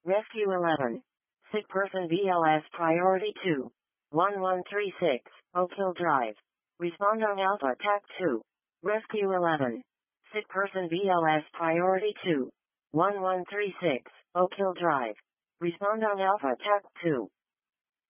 Rescue 11. Sick person BLS priority 2. 1136, Oak Hill Drive. Respond on Alpha TAC 2. Rescue 11. Sick person BLS priority 2. 1136, Oak Hill Drive. Respond on Alpha TAC 2.